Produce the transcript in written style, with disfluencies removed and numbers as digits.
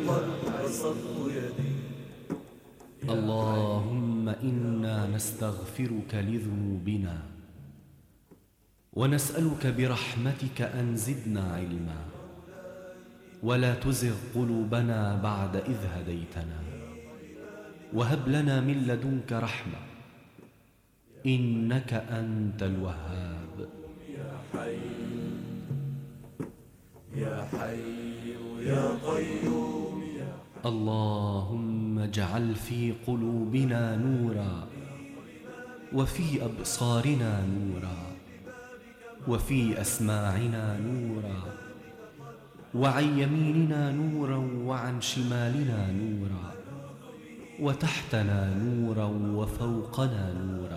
اللهم إنا نستغفرك لذنوبنا ونسألك برحمتك أن زدنا علما ولا تزغ قلوبنا بعد إذ هديتنا وهب لنا من لدنك رحمة إنك أنت الوهاب. يا حي يا حي يا قيوم يا حي. اللهم اجعل في قلوبنا نورا وفي أبصارنا نورا وفي أسماعنا نورا وعن يميننا نورا وعن شمالنا نورا وتحتنا نورا وفوقنا نورا